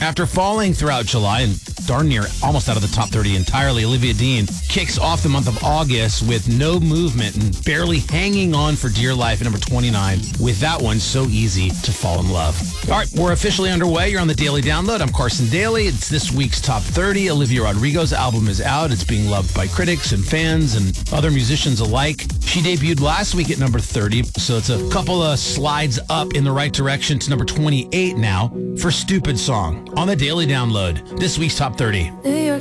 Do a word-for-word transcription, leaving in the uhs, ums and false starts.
After falling throughout July and darn near almost out of the top thirty entirely, Olivia Dean kicks off the month of August with no movement and barely hanging on for dear life at number twenty-nine. With that one, So Easy to Fall in Love. All right, we're officially underway. You're on the Daily Download. I'm Carson Daly. It's this week's top thirty. Olivia Rodrigo's album is out. It's being loved by critics and fans and other musicians alike. She debuted last week at number thirty, so it's a couple of slides up in the right direction to number twenty-eight now for Stupid Song on the Daily Download. This week's top thirty. New York